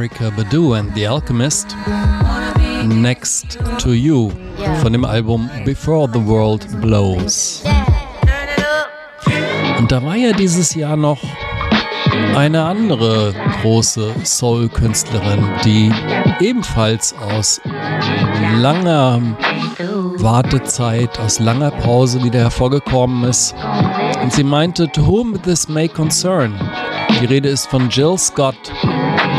Erykah Badu and the Alchemist, Next to You von dem Album Before the World Blows. Und da war ja dieses Jahr noch eine andere große Soul-Künstlerin, die ebenfalls aus langer Wartezeit, aus langer Pause wieder hervorgekommen ist. Und sie meinte, to whom this may concern. Die Rede ist von Jill Scott,